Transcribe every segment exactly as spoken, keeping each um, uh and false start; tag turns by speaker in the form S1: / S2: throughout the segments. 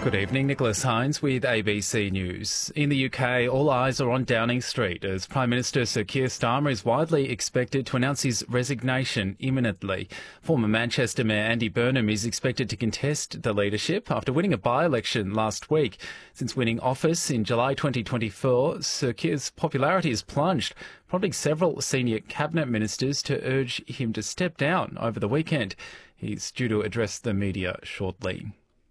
S1: Good evening, Nicholas Hines with A B C News. In the U K, all eyes are on Downing Street as Prime Minister Sir Keir Starmer is widely expected to announce his resignation imminently. Former Manchester Mayor Andy Burnham is expected to contest the leadership after winning a by-election last week. Since winning office in July twenty twenty-four, Sir Keir's popularity has plunged, prompting several senior cabinet ministers to urge him to step down over the weekend. He's due to address the media shortly.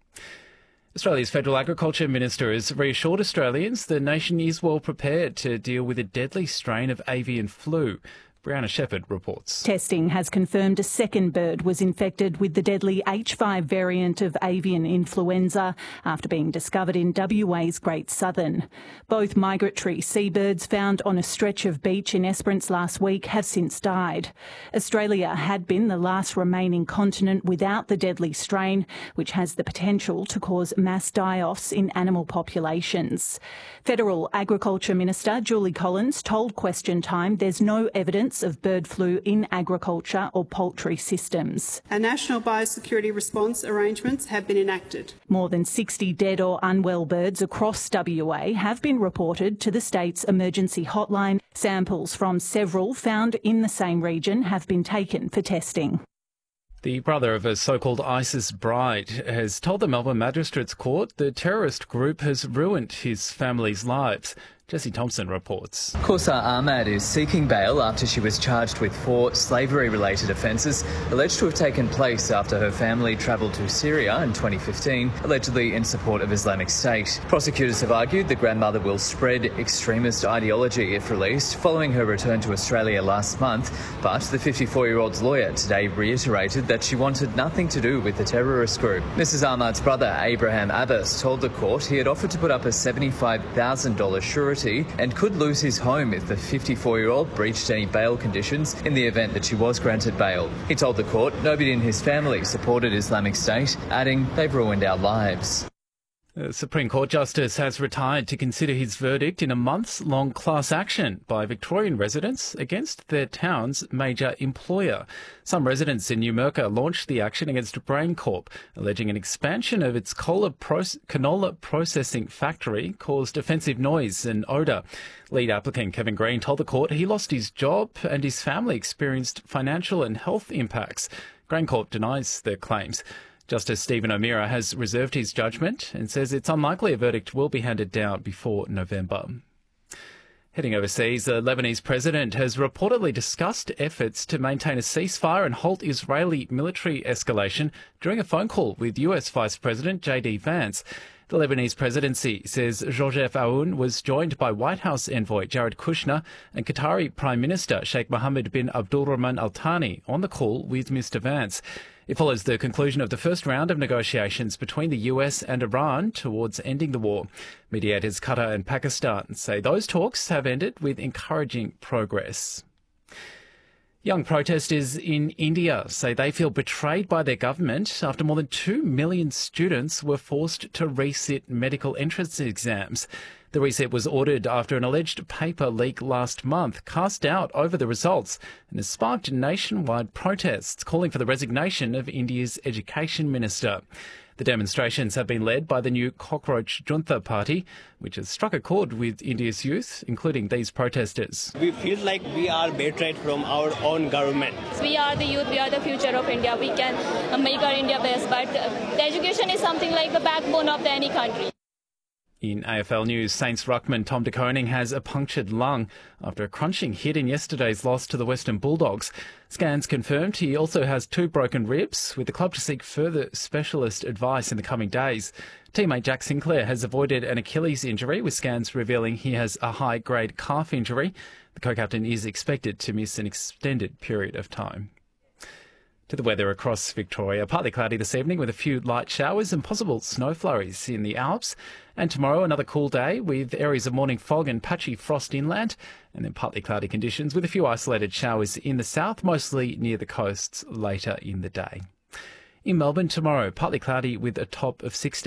S1: Australia's Federal Agriculture Minister has reassured Australians the nation is well prepared to deal with a deadly strain of avian flu. Brianna Shepherd reports.
S2: Testing has confirmed a second bird was infected with the deadly H five variant of avian influenza after being discovered in W A's Great Southern. Both migratory seabirds found on a stretch of beach in Esperance last week have since died. Australia had been the last remaining continent without the deadly strain, which has the potential to cause mass die-offs in animal populations. Federal Agriculture Minister Julie Collins told Question Time there's no evidence of bird flu in agriculture or poultry systems.
S3: Our national biosecurity response arrangements have been enacted.
S2: More than sixty dead or unwell birds across W A have been reported to the state's emergency hotline. Samples from several found in the same region have been taken for testing.
S1: The brother of a so-called ISIS bride has told the Melbourne Magistrates Court the terrorist group has ruined his family's lives. Jesse Thompson reports.
S4: Kaursar Ahmad is seeking bail after she was charged with four slavery-related offences alleged to have taken place after her family travelled to Syria in twenty fifteen, allegedly in support of Islamic State. Prosecutors have argued the grandmother will spread extremist ideology if released following her return to Australia last month, but the fifty-four-year-old's lawyer today reiterated that she wanted nothing to do with the terrorist group. Missus Ahmad's brother, Abraham Abbas, told the court he had offered to put up a seventy-five thousand dollars surety and could lose his home if the fifty-four-year-old breached any bail conditions in the event that she was granted bail. He told the court nobody in his family supported Islamic State, adding, "They've ruined our lives."
S1: The Supreme Court Justice has retired to consider his verdict in a months-long class action by Victorian residents against their town's major employer. Some residents in Numurkah launched the action against GrainCorp, alleging an expansion of its canola processing factory caused offensive noise and odour. Lead applicant Kevin Green told the court he lost his job and his family experienced financial and health impacts. GrainCorp denies the claims. Justice Stephen O'Meara has reserved his judgment and says it's unlikely a verdict will be handed down before November. Heading overseas, the Lebanese president has reportedly discussed efforts to maintain a ceasefire and halt Israeli military escalation during a phone call with U S Vice President J D Vance. The Lebanese presidency says Joseph Aoun was joined by White House envoy Jared Kushner and Qatari Prime Minister Sheikh Mohammed bin Abdulrahman Al Thani on the call with Mister Vance. It follows the conclusion of the first round of negotiations between the U S and Iran towards ending the war. Mediators Qatar and Pakistan say those talks have ended with encouraging progress. Young protesters in India say they feel betrayed by their government after more than two million students were forced to resit medical entrance exams. The reset was ordered after an alleged paper leak last month cast doubt over the results and has sparked nationwide protests calling for the resignation of India's education minister. The demonstrations have been led by the new Cockroach Junta party, which has struck a chord with India's youth, including these protesters.
S5: We feel like we are betrayed from our own government.
S6: We are the youth, we are the future of India. We can make our India best, but the education is something like the backbone of any country.
S1: In A F L News, Saints ruckman Tom De Koning has a punctured lung after a crunching hit in yesterday's loss to the Western Bulldogs. Scans confirmed he also has two broken ribs, with the club to seek further specialist advice in the coming days. Teammate Jack Sinclair has avoided an Achilles injury, with scans revealing he has a high-grade calf injury. The co-captain is expected to miss an extended period of time. To the weather across Victoria, partly cloudy this evening with a few light showers and possible snow flurries in the Alps. And tomorrow, another cool day with areas of morning fog and patchy frost inland, and then partly cloudy conditions with a few isolated showers in the south, mostly near the coasts later in the day. In Melbourne tomorrow, partly cloudy with a top of sixteen.